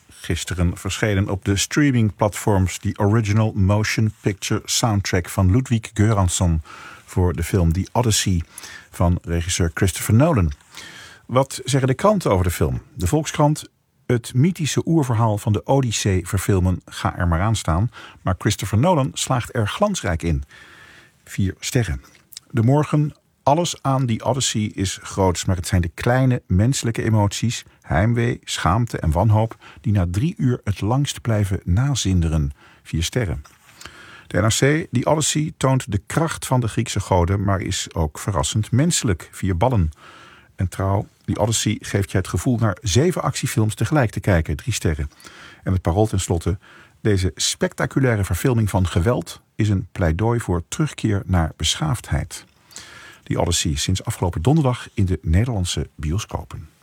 Gisteren verschenen op de streamingplatforms die original motion picture soundtrack van Ludwig Göransson voor de film The Odyssey van regisseur Christopher Nolan. Wat zeggen de kranten over de film? De Volkskrant: het mythische oerverhaal van de Odyssee verfilmen, ga er maar aan staan. Maar Christopher Nolan slaagt er glansrijk in. 4 sterren. De Morgen: alles aan die Odyssey is groots, maar het zijn de kleine menselijke emoties, heimwee, schaamte en wanhoop die na 3 uur het langst blijven nazinderen. 4 sterren. De NRC: die Odyssey toont de kracht van de Griekse goden, maar is ook verrassend menselijk. 4 ballen. En Trouw: die Odyssey geeft je het gevoel naar 7 actiefilms tegelijk te kijken. 3 sterren. En het Parool tenslotte: deze spectaculaire verfilming van geweld is een pleidooi voor terugkeer naar beschaafdheid. Die Odyssey sinds afgelopen donderdag in de Nederlandse bioscopen.